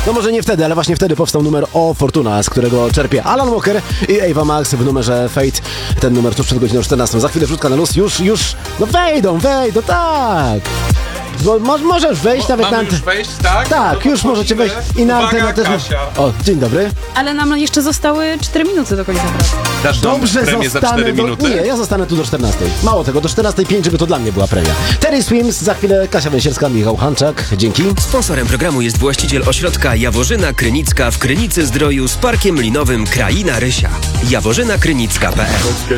No może nie wtedy, ale właśnie wtedy powstał numer O Fortuna, z którego czerpie Alan Walker i Ava Max w numerze Fate. Ten numer tuż przed godziną 14. Za chwilę wrzutka na luz. Już, no wejdą, tak. Bo możesz wejść nawet Mamy na... już wejść, tak? Tak, No już to możecie wejść. I na Uwaga, antenę też... Kasia. O, dzień dobry. Ale nam jeszcze zostały 4 minuty do końca pracy. Dasz nam Dobrze, premię za 4 minuty? Nie, ja zostanę tu do 14. Mało tego, do 14:05, żeby to dla mnie była premia. Terry Swims, za chwilę Kasia Węsierska, Michał Hanczak. Dzięki. Sponsorem programu jest właściciel ośrodka Jaworzyna Krynicka w Krynicy Zdroju z parkiem linowym Kraina Rysia. jaworzynakrynicka.pl